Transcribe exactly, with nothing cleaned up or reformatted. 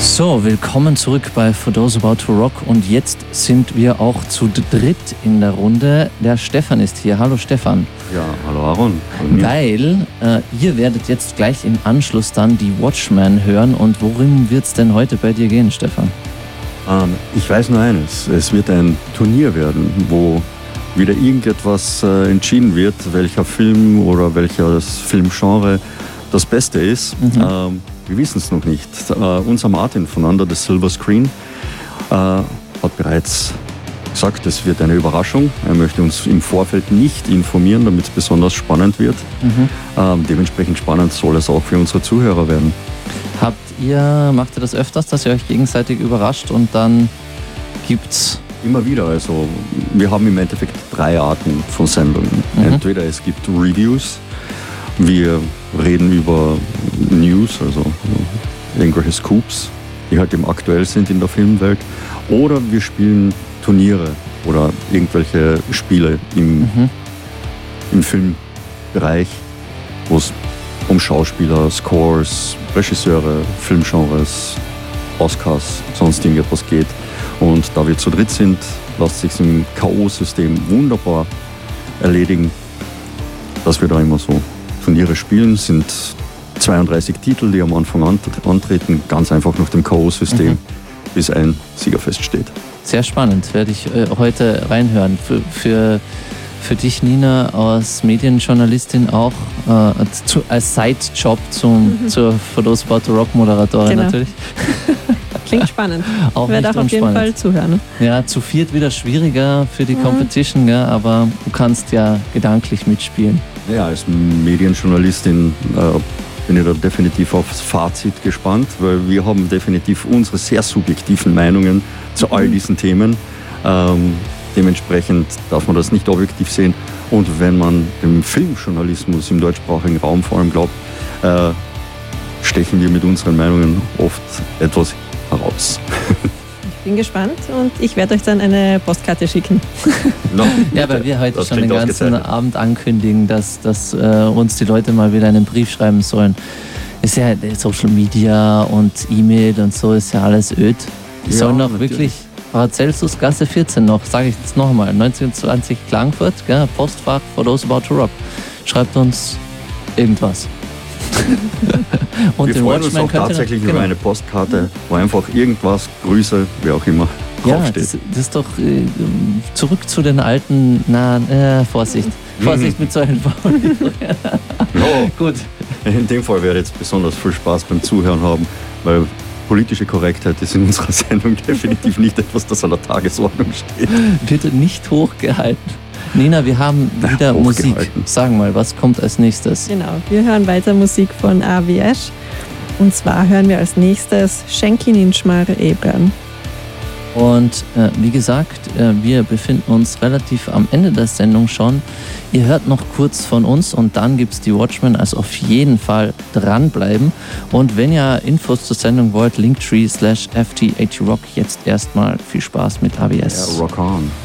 So, willkommen zurück bei For Those About to Rock und jetzt sind wir auch zu dritt in der Runde. Der Stefan ist hier. Hallo Stefan. Ja, hallo Aaron. Weil äh, ihr werdet jetzt gleich im Anschluss dann die Watchmen hören und worum wird es denn heute bei dir gehen, Stefan? Ähm, ich weiß nur eines, es wird ein Turnier werden, wo wieder irgendetwas äh, entschieden wird, welcher Film oder welches Filmgenre das Beste ist. Mhm. Ähm, Wir wissen es noch nicht. Uh, unser Martin von Under the Silver Screen uh, hat bereits gesagt, es wird eine Überraschung. Er möchte uns im Vorfeld nicht informieren, damit es besonders spannend wird. Mhm. Uh, dementsprechend spannend soll es auch für unsere Zuhörer werden. Habt ihr, macht ihr das öfters, dass ihr euch gegenseitig überrascht und dann gibt's... Immer wieder. Also wir haben im Endeffekt drei Arten von Sendungen. Mhm. Entweder es gibt Reviews, wir reden über News, also irgendwelche Scoops, die halt eben aktuell sind in der Filmwelt. Oder wir spielen Turniere oder irgendwelche Spiele im, mhm. im Filmbereich, wo es um Schauspieler, Scores, Regisseure, Filmgenres, Oscars, sonst irgendetwas geht. Und da wir zu dritt sind, lässt sich im K O-System wunderbar erledigen, dass wir da immer so Turniere spielen. Sind zweiunddreißig Titel, die am Anfang antreten, ganz einfach nach dem K O-System, mhm. bis ein Sieger feststeht. Sehr spannend, werde ich äh, heute reinhören. Für, für, für dich, Nina, als Medienjournalistin auch äh, zu, als Sidejob zum, mhm. zur For Those About to Rock Moderatorin genau. natürlich. Klingt spannend. Auch ich werde auch auf jeden Fall zuhören. Ja, zu viert wieder schwieriger für die mhm. Competition, gell? Aber du kannst ja gedanklich mitspielen. Ja, als Medienjournalistin äh, bin ich da definitiv aufs Fazit gespannt, weil wir haben definitiv unsere sehr subjektiven Meinungen zu all diesen Themen. Ähm, dementsprechend darf man das nicht objektiv sehen. Und wenn man dem Filmjournalismus im deutschsprachigen Raum vor allem glaubt, äh, stechen wir mit unseren Meinungen oft etwas heraus. Ich bin gespannt und ich werde euch dann eine Postkarte schicken. No, ja, weil wir heute schon den ganzen Abend ankündigen, dass, dass äh, uns die Leute mal wieder einen Brief schreiben sollen. Ist ja Social Media und E-Mail und so, ist ja alles öd. Die ja, sollen doch wirklich Paracelsus-Gasse vierzehn noch, sage ich jetzt nochmal, neunzehnhundertzwanzig Klagenfurt, gell, Postfach For Those About to Rock. Schreibt uns irgendwas. Und wir freuen uns auch tatsächlich noch, über genau. eine Postkarte, wo einfach irgendwas, Grüße, wer auch immer, draufsteht. Ja, das, das ist doch äh, zurück zu den alten, na, äh, Vorsicht, Vorsicht mit solchen Formulierungen. No. Gut. In dem Fall werde ich jetzt besonders viel Spaß beim Zuhören haben, weil politische Korrektheit ist in unserer Sendung definitiv nicht etwas, das an der Tagesordnung steht. Wird nicht hochgehalten. Nina, wir haben wieder Musik. Sag mal, was kommt als nächstes? Genau, wir hören weiter Musik von A W S. Und zwar hören wir als nächstes Schenki Ninchmar Ebran. Und äh, wie gesagt, äh, wir befinden uns relativ am Ende der Sendung schon. Ihr hört noch kurz von uns und dann gibt es die Watchmen, also auf jeden Fall dranbleiben. Und wenn ihr Infos zur Sendung wollt, linktree slash F T A T Rock. Jetzt erstmal viel Spaß mit A W S. Ja, rock on.